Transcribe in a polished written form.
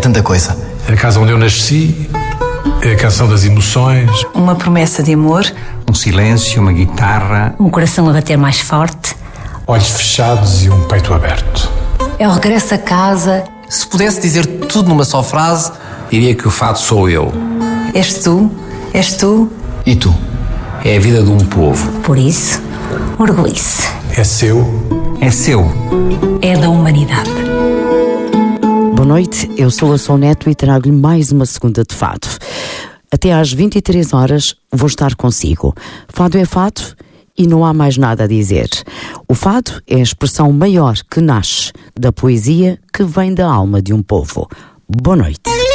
tanta coisa. É a casa onde eu nasci, é a canção das emoções. Uma promessa de amor. Um silêncio, uma guitarra. Um coração a bater mais forte. Olhos fechados e um peito aberto. É o regresso a casa. Se pudesse dizer tudo numa só frase, Diria que o fado sou eu. És tu. És tu. E tu? É a vida de um povo. Por isso, orgulhe-se. É seu. É seu. É da humanidade. Boa noite, eu sou a Sol Neto e trago-lhe mais uma segunda de fado. Até às 23 horas vou estar consigo. Fado é fado e não há mais nada a dizer. O fado é a expressão maior que nasce da poesia que vem da alma de um povo. Boa noite.